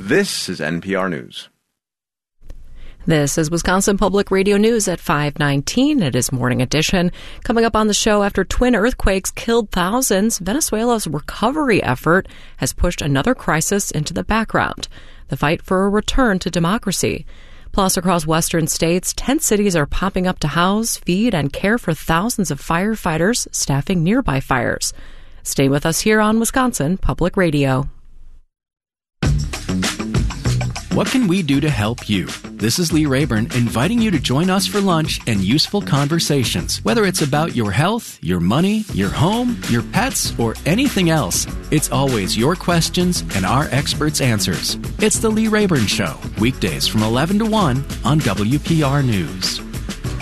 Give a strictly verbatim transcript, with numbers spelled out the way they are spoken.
This is N P R News. This is Wisconsin Public Radio News at five nineteen. It is Morning Edition. Coming up on the show, after twin earthquakes killed thousands, Venezuela's recovery effort has pushed another crisis into the background, the fight for a return to democracy. Plus, across western states, tent cities are popping up to house, feed, and care for thousands of firefighters staffing nearby fires. Stay with us here on Wisconsin Public Radio. What can we do to help you? This is Lee Rayburn inviting you to join us for lunch and useful conversations. Whether it's about your health, your money, your home, your pets, or anything else, it's always your questions and our experts' answers. It's the Lee Rayburn Show, weekdays from eleven to one on W P R News.